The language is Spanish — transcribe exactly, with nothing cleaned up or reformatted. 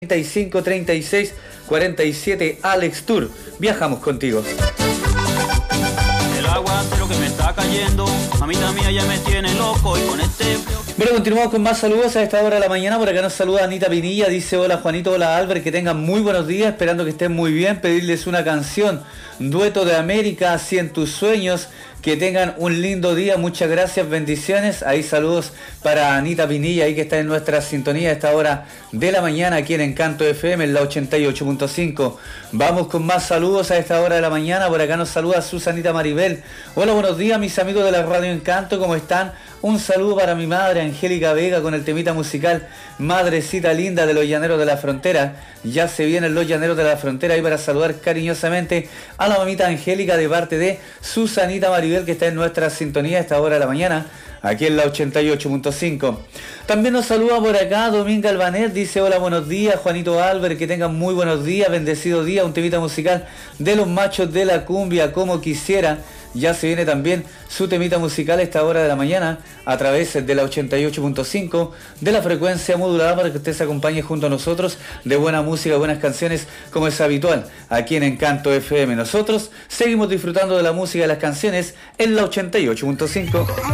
treinta y cinco, treinta y seis, cuarenta y siete, Alex Tour. Viajamos contigo. El aguacero que me está cayendo, mamita mía ya me tiene loco y con este... Bueno, continuamos con más saludos a esta hora de la mañana. Por acá nos saluda Anita Pinilla, dice hola Juanito, hola Albert, que tengan muy buenos días, esperando que estén muy bien, pedirles una canción, Dueto de América, así en tus sueños. Que tengan un lindo día, muchas gracias, bendiciones. Ahí saludos para Anita Pinilla, ahí que está en nuestra sintonía a esta hora de la mañana aquí en Encanto F M, en la ochenta y ocho punto cinco. Vamos con más saludos a esta hora de la mañana. Por acá nos saluda Susanita Maribel. Hola, buenos días mis amigos de la Radio Encanto, ¿cómo están? Un saludo para mi madre Angélica Vega con el temita musical Madrecita Linda de los Llaneros de la Frontera. Ya se vienen los Llaneros de la Frontera ahí para saludar cariñosamente a la mamita Angélica de parte de Susanita Maribel, que está en nuestra sintonía a esta hora de la mañana, aquí en la ochenta y ocho punto cinco. También nos saluda por acá Dominga Albanet, dice hola, buenos días Juanito Albert, que tengan muy buenos días, bendecido día, un temita musical de los machos de la cumbia, como quisiera. Ya se viene también su temita musical a esta hora de la mañana a través de la ochenta y ocho punto cinco de la frecuencia modulada, para que usted se acompañe junto a nosotros de buena música, buenas canciones, como es habitual aquí en Encanto F M. Nosotros seguimos disfrutando de la música y las canciones en la ochenta y ocho punto cinco.